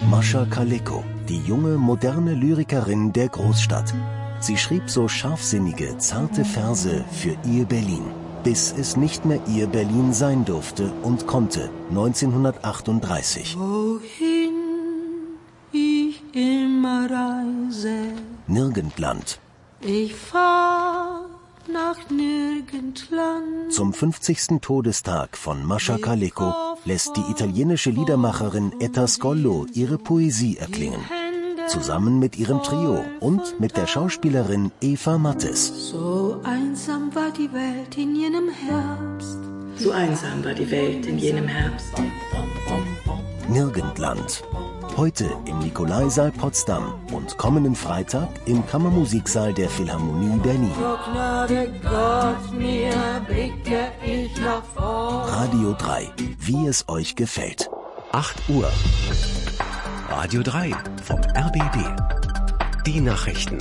Mascha Kaleko, die junge, moderne Lyrikerin der Großstadt. Sie schrieb so scharfsinnige, zarte Verse für ihr Berlin, bis es nicht mehr ihr Berlin sein durfte und konnte, 1938. Wohin ich immer reise, Nirgendland. Ich fahr nach Nirgendland. Zum 50. Todestag von Mascha Kaleko lässt die italienische Liedermacherin Etta Scollo ihre Poesie erklingen. Zusammen mit ihrem Trio und mit der Schauspielerin Eva Mattes. So einsam war die Welt in jenem Herbst. So einsam war die Welt in jenem Herbst. Nirgendland. Heute im Nikolaisaal Potsdam und kommenden Freitag im Kammermusiksaal der Philharmonie Berlin. Gnade Gott, mir blicke ich nach vorn. Radio 3, wie es euch gefällt. 8 Uhr. Radio 3 vom RBB. Die Nachrichten.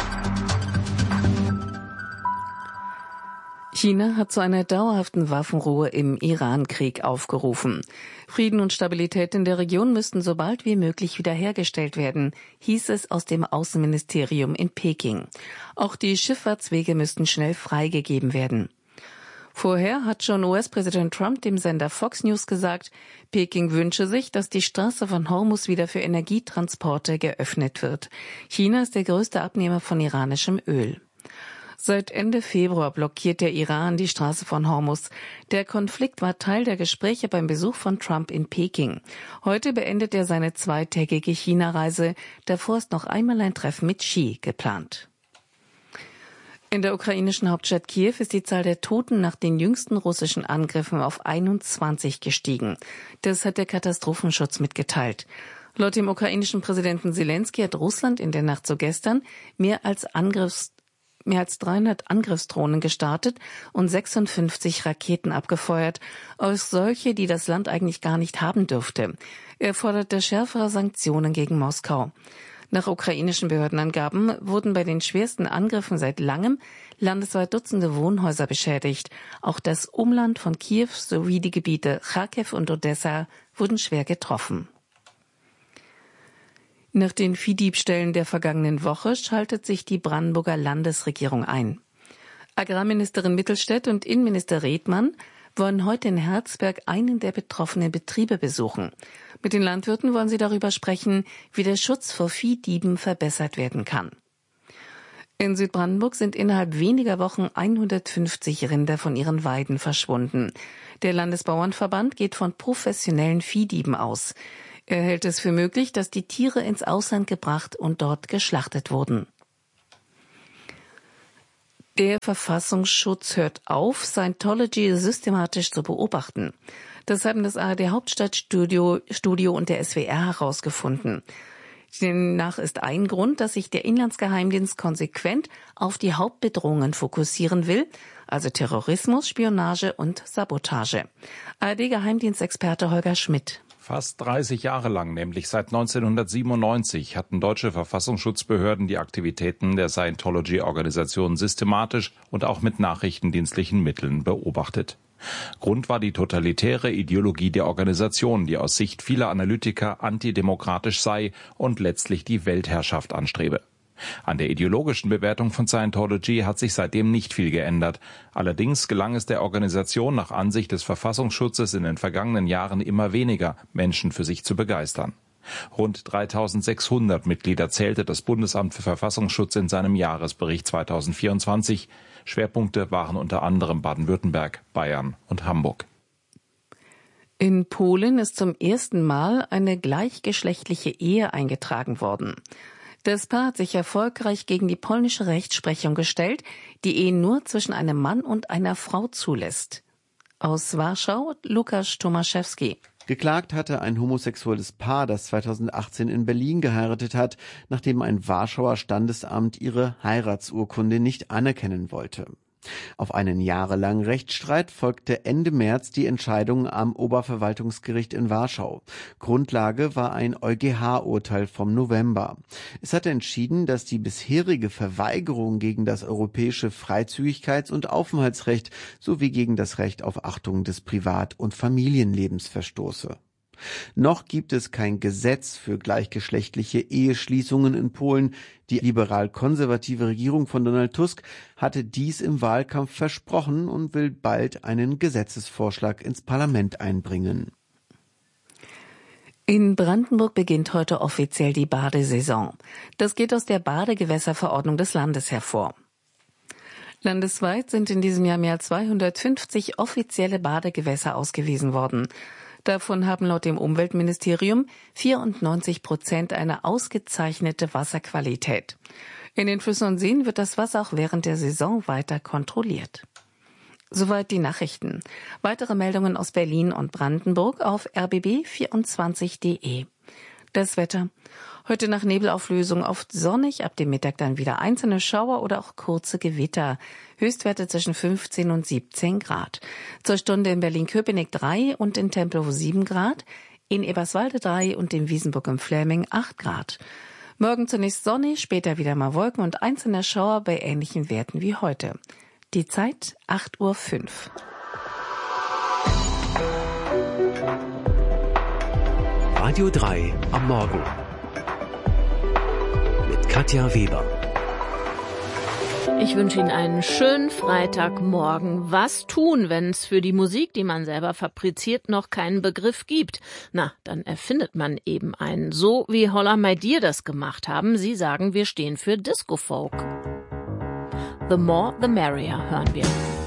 China hat zu einer dauerhaften Waffenruhe im Iran-Krieg aufgerufen. Frieden und Stabilität in der Region müssten so bald wie möglich wiederhergestellt werden, hieß es aus dem Außenministerium in Peking. Auch die Schifffahrtswege müssten schnell freigegeben werden. Vorher hat schon US-Präsident Trump dem Sender Fox News gesagt, Peking wünsche sich, dass die Straße von Hormuz wieder für Energietransporte geöffnet wird. China ist der größte Abnehmer von iranischem Öl. Seit Ende Februar blockiert der Iran die Straße von Hormuz. Der Konflikt war Teil der Gespräche beim Besuch von Trump in Peking. Heute beendet er seine zweitägige China-Reise. Davor ist noch einmal ein Treffen mit Xi geplant. In der ukrainischen Hauptstadt Kiew ist die Zahl der Toten nach den jüngsten russischen Angriffen auf 21 gestiegen. Das hat der Katastrophenschutz mitgeteilt. Laut dem ukrainischen Präsidenten Selenskyj hat Russland in der Nacht zu gestern mehr als 300 Angriffsdrohnen gestartet und 56 Raketen abgefeuert, auch solche, die das Land eigentlich gar nicht haben dürfte. Er forderte schärfere Sanktionen gegen Moskau. Nach ukrainischen Behördenangaben wurden bei den schwersten Angriffen seit langem landesweit Dutzende Wohnhäuser beschädigt. Auch das Umland von Kiew sowie die Gebiete Charkiw und Odessa wurden schwer getroffen. Nach den Viehdiebstählen der vergangenen Woche schaltet sich die Brandenburger Landesregierung ein. Agrarministerin Mittelstädt und Innenminister Redmann wollen heute in Herzberg einen der betroffenen Betriebe besuchen. Mit den Landwirten wollen sie darüber sprechen, wie der Schutz vor Viehdieben verbessert werden kann. In Südbrandenburg sind innerhalb weniger Wochen 150 Rinder von ihren Weiden verschwunden. Der Landesbauernverband geht von professionellen Viehdieben aus. Er hält es für möglich, dass die Tiere ins Ausland gebracht und dort geschlachtet wurden. Der Verfassungsschutz hört auf, Scientology systematisch zu beobachten. Das haben das ARD Hauptstadtstudio und der SWR herausgefunden. Demnach ist ein Grund, dass sich der Inlandsgeheimdienst konsequent auf die Hauptbedrohungen fokussieren will, also Terrorismus, Spionage und Sabotage. ARD-Geheimdienstexperte Holger Schmidt. Fast 30 Jahre lang, nämlich seit 1997, hatten deutsche Verfassungsschutzbehörden die Aktivitäten der Scientology-Organisation systematisch und auch mit nachrichtendienstlichen Mitteln beobachtet. Grund war die totalitäre Ideologie der Organisation, die aus Sicht vieler Analytiker antidemokratisch sei und letztlich die Weltherrschaft anstrebe. An der ideologischen Bewertung von Scientology hat sich seitdem nicht viel geändert. Allerdings gelang es der Organisation nach Ansicht des Verfassungsschutzes in den vergangenen Jahren immer weniger, Menschen für sich zu begeistern. Rund 3.600 Mitglieder zählte das Bundesamt für Verfassungsschutz in seinem Jahresbericht 2024. Schwerpunkte waren unter anderem Baden-Württemberg, Bayern und Hamburg. In Polen ist zum ersten Mal eine gleichgeschlechtliche Ehe eingetragen worden. Das Paar hat sich erfolgreich gegen die polnische Rechtsprechung gestellt, die Ehen nur zwischen einem Mann und einer Frau zulässt. Aus Warschau, Lukasz Tomaszewski. Geklagt hatte ein homosexuelles Paar, das 2018 in Berlin geheiratet hat, nachdem ein Warschauer Standesamt ihre Heiratsurkunde nicht anerkennen wollte. Auf einen jahrelangen Rechtsstreit folgte Ende März die Entscheidung am Oberverwaltungsgericht in Warschau. Grundlage war ein EuGH-Urteil vom November. Es hatte entschieden, dass die bisherige Verweigerung gegen das europäische Freizügigkeits- und Aufenthaltsrecht sowie gegen das Recht auf Achtung des Privat- und Familienlebens verstoße. Noch gibt es kein Gesetz für gleichgeschlechtliche Eheschließungen in Polen. Die liberal-konservative Regierung von Donald Tusk hatte dies im Wahlkampf versprochen und will bald einen Gesetzesvorschlag ins Parlament einbringen. In Brandenburg beginnt heute offiziell die Badesaison. Das geht aus der Badegewässerverordnung des Landes hervor. Landesweit sind in diesem Jahr mehr als 250 offizielle Badegewässer ausgewiesen worden. Davon haben laut dem Umweltministerium 94% eine ausgezeichnete Wasserqualität. In den Flüssen und Seen wird das Wasser auch während der Saison weiter kontrolliert. Soweit die Nachrichten. Weitere Meldungen aus Berlin und Brandenburg auf rbb24.de. Das Wetter. Heute nach Nebelauflösung oft sonnig, ab dem Mittag dann wieder einzelne Schauer oder auch kurze Gewitter. Höchstwerte zwischen 15 und 17 Grad. Zur Stunde in Berlin-Köpenick 3 und in Tempelhof 7 Grad, in Eberswalde 3 und in Wiesenburg im Fläming 8 Grad. Morgen zunächst sonnig, später wieder mal Wolken und einzelne Schauer bei ähnlichen Werten wie heute. Die Zeit 8:05 Uhr. Radio 3 am Morgen. Mit Katja Weber. Ich wünsche Ihnen einen schönen Freitagmorgen. Was tun, wenn es für die Musik, die man selber fabriziert, noch keinen Begriff gibt? Na, dann erfindet man eben einen. So wie Holla My Dear das gemacht haben. Sie sagen, wir stehen für Disco Folk. The More, the Merrier hören wir.